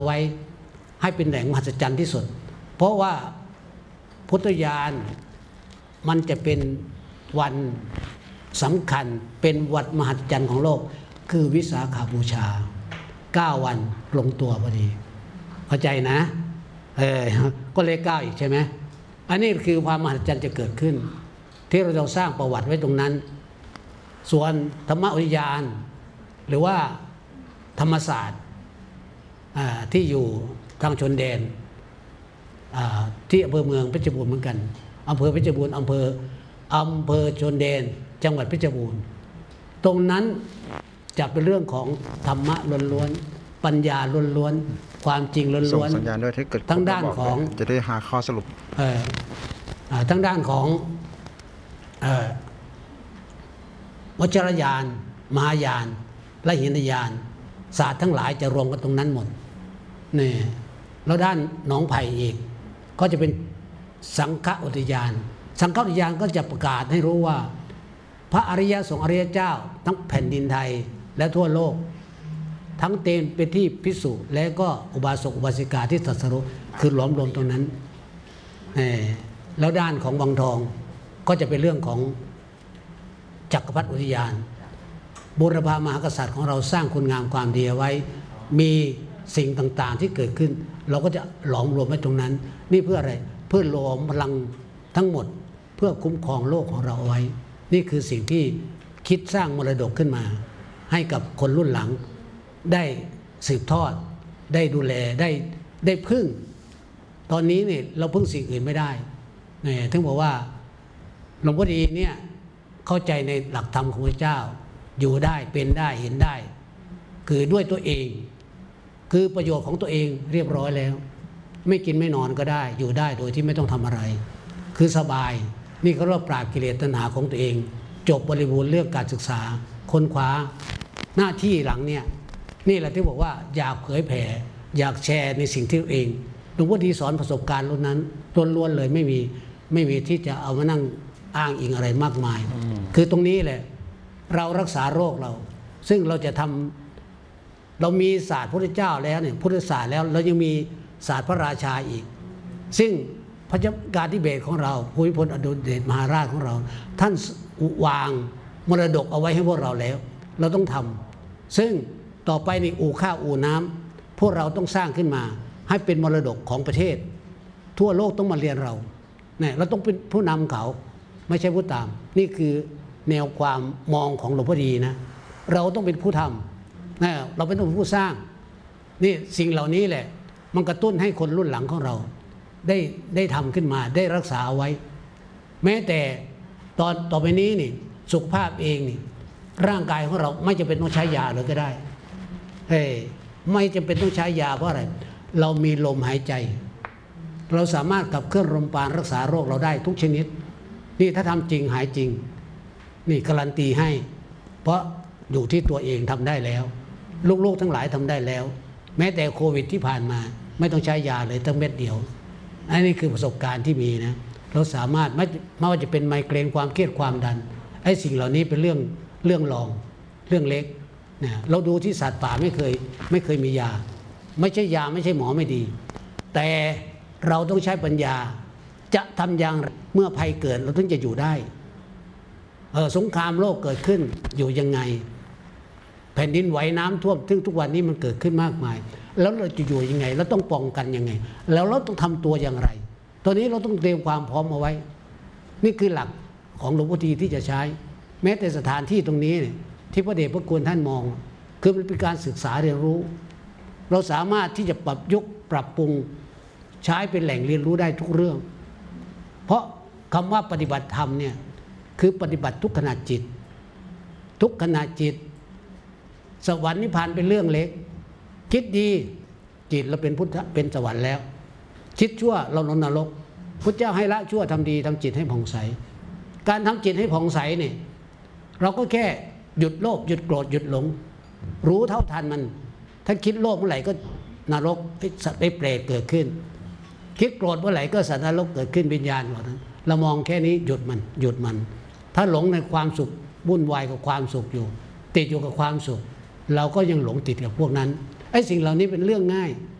ไว้ให้เป็นแหล่งมหัศจรรย์ที่สุดเพราะว่าพุทธญาณมันจะเป็นวันสำคัญเป็นวันมหัศจรรย์ของโลกคือวิสาขบูชา9 วันลงตัวพอดีเข้าใจนะก็เลข9อีกใช่ไหมอันนี้คือความมหัศจรรย์จะเกิดขึ้นที่เราจะสร้างประวัติไว้ตรงนั้นส่วนธรรมอุทยานหรือว่าธรรมศาสตร์ที่อยู่ทางชนแดนที่อำเภอเมืองเพชรบูรณ์เหมือนกันอำเภอเพชรบูรณ์อำเภอชนแดนจังหวัดเพชรบูรณ์ตรงนั้นจะเป็นเรื่องของธรรมะล้วนๆปัญญาล้วนๆความจริงล้วนๆส่งสัญญาณด้วยที่เกิดทั้งด้านของจะได้หาข้อสรุปทั้งด้านของวจรญาณมหายานและหินญาณศาสตร์ทั้งหลายจะรวมกันตรงนั้นหมดนี่แล้วด้านหนองไผ่อีกก็จะเป็นสังฆอุทยานสังฆอุทยานก็จะประกาศให้รู้ว่าพระอริยสงฆ์อริยเจ้าทั้งแผ่นดินไทยและทั่วโลกทั้งเต็มเป็นที่พิสูจน์และก็อุบาสกอุบาสิกาที่ตรัสรู้คือหลอมรวมตรงนั้นแล้วด้านของวังทองก็จะเป็นเรื่องของจักรพรรดิอุทยานบูรพามหากษัตริย์ของเราสร้างคุณงามความดีไว้มีสิ่งต่างๆที่เกิดขึ้นเราก็จะหลอมรวมไว้ตรงนั้นนี่เพื่ออะไรเพื่อรวมพลังทั้งหมดเพื่อคุ้มครองโลกของเราเอาไว้นี่คือสิ่งที่คิดสร้างมรดกขึ้นมาให้กับคนรุ่นหลังได้สืบทอดได้ดูแลได้พึ่งตอนนี้เนี่ยเราพึ่งสิ่งอื่นไม่ได้เนี่ยถึงบอกว่าหลวงพ่อดีเนี่ยเข้าใจในหลักธรรมของพระเจ้าอยู่ได้เป็นได้เห็นได้คือด้วยตัวเองคือประโยชน์ของตัวเองเรียบร้อยแล้วไม่กินไม่นอนก็ได้อยู่ได้โดยที่ไม่ต้องทำอะไรคือสบายนี่เขาเรียกปราบกิเลสตัณหาของตัวเองจบบริบูรณ์เรื่องการศึกษาค้นคว้าหน้าที่หลังเนี่ยนี่แหละที่บอกว่าอยากเผยแผ่อยากแชร์ในสิ่งที่ตัวเองหลวงพ่อดีสอนประสบการณ์ล้วนนั้นล้วนเลยไม่มีที่จะเอามานั่งอ้างอิงอะไรมากมายคือตรงนี้แหละเรารักษาโรคเราซึ่งเราจะทำเรามีศาสตร์พระเจ้าแล้วเนี่ยพุทธศาสตร์แล้วเรายังมีศาสตร์พระราชาอีกซึ่งพระเจ้าการทิเบตของเราภูมิพลอดุลยเดชมหาราชของเราท่านวางมรดกเอาไว้ให้พวกเราแล้วเราต้องทำซึ่งต่อไปในอู่ข้าวอู่น้ำพวกเราต้องสร้างขึ้นมาให้เป็นมรดกของประเทศทั่วโลกต้องมาเรียนเราเนี่ยเราต้องเป็นผู้นำเขาไม่ใช่ผู้ตามนี่คือแนวความมองของหลวงพ่อดีนะเราต้องเป็นผู้ทำนะเราเป็นผู้สร้างนี่สิ่งเหล่านี้แหละมันกระตุ้นให้คนรุ่นหลังของเราได้ทำขึ้นมาได้รักษาเอาไว้แม้แต่ต่อไปนี้นี่สุขภาพเองนี่ร่างกายของเราไม่จำเป็นต้องใช้ยาเลยก็ได้ไม่จำเป็นต้องใช้ยาเพราะอะไรเรามีลมหายใจเราสามารถขับเคลื่อนลมปราณรักษาโรคเราได้ทุกชนิดนี่ถ้าทำจริงหายจริงนี่การันตีให้เพราะอยู่ที่ตัวเองทำได้แล้วลูกๆทั้งหลายทำได้แล้วแม้แต่โควิดที่ผ่านมาไม่ต้องใช้ยาเลยตั้งเม็ดเดียวอันนี้คือประสบการณ์ที่มีนะเราสามารถไม่ว่าจะเป็นไมเกรนความเครียดความดันไอ้สิ่งเหล่านี้เป็นเรื่องรองเรื่องเล็กนะเราดูที่สัตว์ป่าไม่เคยมียาไม่ใช่ยาไม่ใช่หมอไม่ดีแต่เราต้องใช้ปัญญาจะทำอย่างเมื่อภัยเกิดเราถึงจะอยู่ได้สงครามโลกเกิดขึ้นอยู่ยังไงแผ่นดินไหวน้ำท่วมซึ่งทุกวันนี้มันเกิดขึ้นมากมายแล้วเราจะอยู่ยังไงเราต้องป้องกันยังไงแล้วเราต้องทำตัวอย่างไรตอนนี้เราต้องเตรียมความพร้อมเอาไว้นี่คือหลักของหลวงพ่อดีที่จะใช้แม้แต่สถานที่ตรงนี้ที่พระเดชพระคุณท่านมองคือมันเป็นการศึกษาเรียนรู้เราสามารถที่จะปรับยกปรับปรุงใช้เป็นแหล่งเรียนรู้ได้ทุกเรื่องเพราะคำว่าปฏิบัติธรรมเนี่ยคือปฏิบัติทุกขณะจิตทุกขณะจิตสวรรค์นิพพานเป็นเรื่องเล็กคิดดีจิตเราเป็นพุทธเป็นสวรรค์แล้วคิดชั่วเราลงนรกพุทธเจ้าให้ละชั่วทำดีทำจิตให้ผ่องใสการทำจิตให้ผ่องใสเนี่ยเราก็แค่หยุดโลภหยุดโกรธหยุดหลงรู้เท่าทันมันถ้าคิดโลภเมื่อไหร่ก็นรกไอ้เปรตเกิดขึ้นคิดโกรธเมื่อไหร่ก็สัตว์นรกเกิดขึ้นวิญญาณเหล่านั้นเรามองแค่นี้หยุดมันถ้าหลงในความสุขวุ่นวายกับความสุขอยู่ติดอยู่กับความสุขเราก็ยังหลงติดกับพวกนั้นไอ้สิ่งเหล่านี้เป็นเรื่องง่าย